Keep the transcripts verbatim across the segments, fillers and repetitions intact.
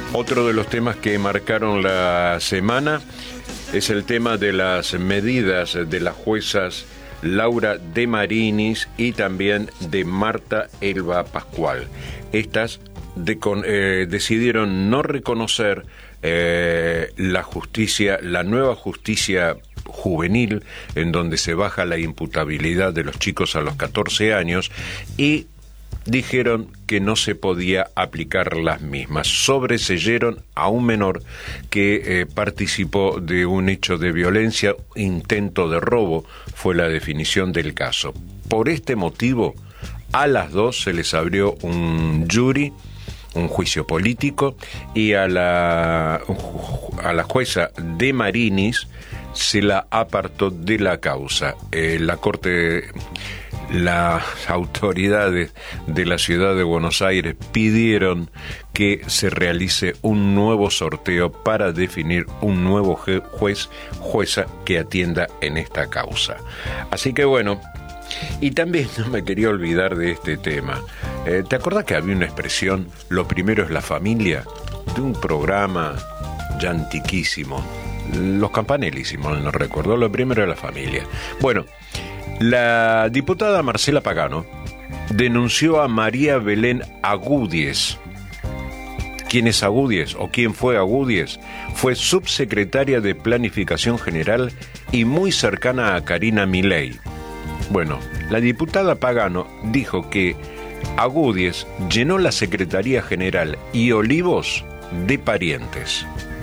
Otro de los temas que marcaron la semana es el tema de las medidas de las juezas Laura De Marinis y también de Marta Elba Pascual. Estas de con, eh, decidieron no reconocer eh, la justicia, la nueva justicia juvenil, en donde se baja la imputabilidad de los chicos a los catorce años, y dijeron que no se podía aplicar las mismas. Sobreseyeron a un menor que eh, participó de un hecho de violencia, intento de robo, fue la definición del caso. Por este motivo, a las dos se les abrió un jury, un juicio político, y a la, a la jueza De Marinis se la apartó de la causa. Eh, la Corte... Las autoridades de la ciudad de Buenos Aires pidieron que se realice un nuevo sorteo para definir un nuevo juez, jueza que atienda en esta causa. Así que bueno, y también no me quería olvidar de este tema. Eh, ¿Te acordás que había una expresión, lo primero es la familia? De un programa ya antiquísimo, Los Campanelli, si mal no recuerdo, lo primero es la familia. Bueno, la diputada Marcela Pagano denunció a María Belén Agúdiez. ¿Quién es Agúdiez o quién fue Agúdiez? Fue subsecretaria de Planificación General y muy cercana a Karina Milei. Bueno, la diputada Pagano dijo que Agúdiez llenó la Secretaría General y Olivos de parientes.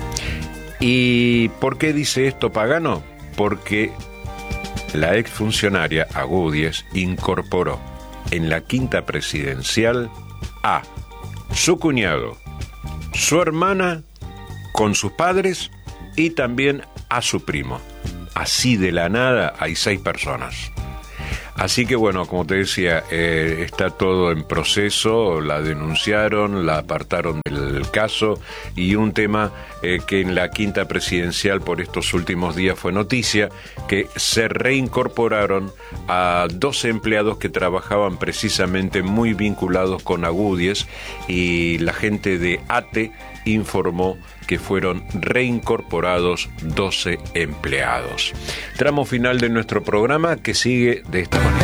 ¿Y por qué dice esto Pagano? Porque la exfuncionaria Agúdiez incorporó en la quinta presidencial a su cuñado, su hermana con sus padres y también a su primo. Así de la nada hay seis personas. Así que bueno, como te decía, eh, está todo en proceso, la denunciaron, la apartaron del caso, y un tema eh, que en la quinta presidencial por estos últimos días fue noticia, que se reincorporaron a dos empleados que trabajaban precisamente muy vinculados con Agúdiez, y la gente de ATE informó que fueron reincorporados doce empleados. Tramo final de nuestro programa que sigue de esta manera.